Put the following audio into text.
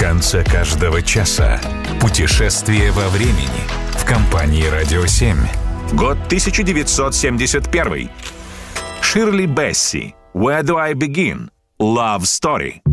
конце каждого часа. Путешествие во времени в компании «Радио 7». Год 1971. Ширли Бесси. «Where do I begin? Love Story».